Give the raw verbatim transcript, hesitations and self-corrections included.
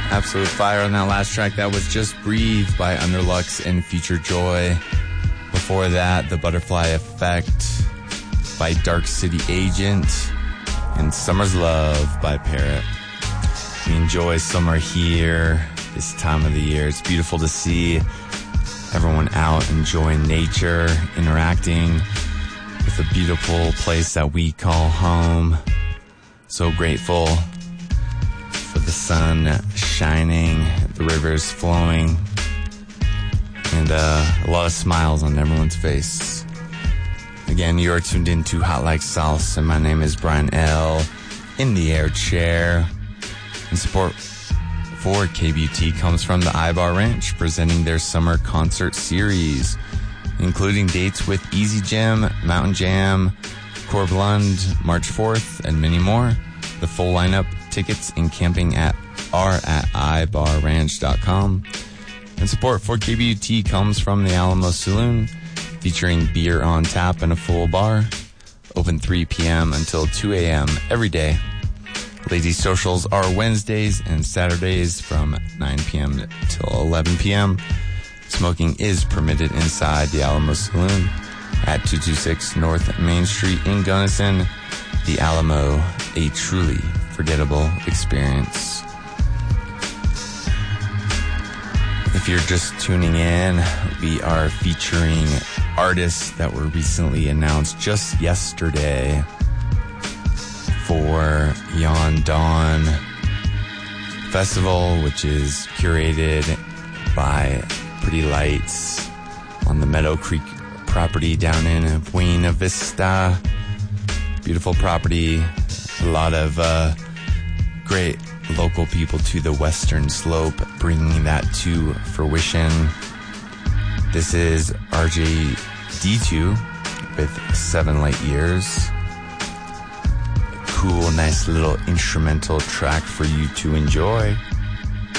Absolute fire on that last track. That was Just Breathe by Underlux and Future Joy. Before that, The Butterfly Effect by Dark City Agent and Summer's Love by Parrot. We enjoy summer here this time of the year. It's beautiful to see everyone out enjoying nature, interacting with a beautiful place that we call home. So grateful for the sun shining, the rivers flowing, and uh, a lot of smiles on everyone's face. Again, you are tuned in to Hot Like Sauce, and my name is Brian L. in the air chair. And support for K B T comes from the iBar Ranch, presenting their summer concert series, including dates with Easy Gym, Mountain Jam, Corb Lund, March fourth, and many more. The full lineup, tickets, and camping at are at i bar ranch dot com. And support for K B T comes from the Alamo Saloon, featuring beer on tap and a full bar. Open three p.m. until two a.m. every day. Lazy Socials are Wednesdays and Saturdays from nine p.m. till eleven p.m. Smoking is permitted inside the Alamo Saloon at two twenty-six North Main Street in Gunnison. The Alamo, a truly forgettable experience. If you're just tuning in, we are featuring artists that were recently announced just yesterday for Yon Dawn Festival, which is curated by Pretty Lights on the Meadow Creek property down in Buena Vista. Beautiful property. A lot of uh, great local people to the Western Slope, bringing that to fruition. This is R J D two with Seven Light Years. Cool, nice little instrumental track for you to enjoy.